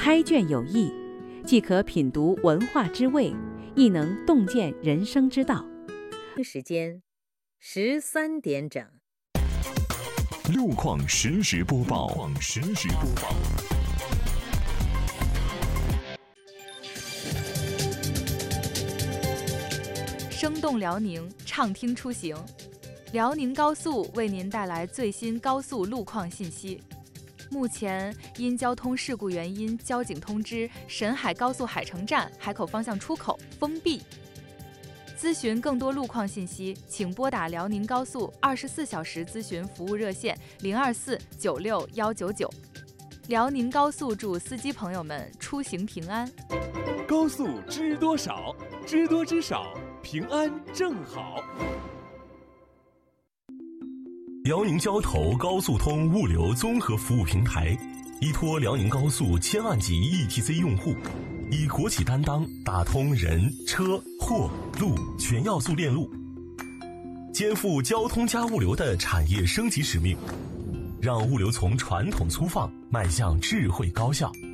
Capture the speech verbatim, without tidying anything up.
开卷有益，既可品读文化之味，亦能洞见人生之道。 时间十三点整。 路况实时播报。路况实时播报。 生动辽宁，畅听出行。辽宁高速为您带来最新高速路况信息。目前因交通事故原因，交警通知沈海高速海城站海口方向出口封闭。咨询更多路况信息，请拨打辽宁高速二十四小时咨询服务热线零二四九六幺九九。辽宁高速祝司机朋友们出行平安。 高速知多少？知多知少，平安正好。辽宁交投高速通物流综合服务平台，依托辽宁高速千万级 E T C 用户，以国企担当打通人、车、货、路全要素链路，肩负交通加物流的产业升级使命，让物流从传统粗放迈向智慧高效。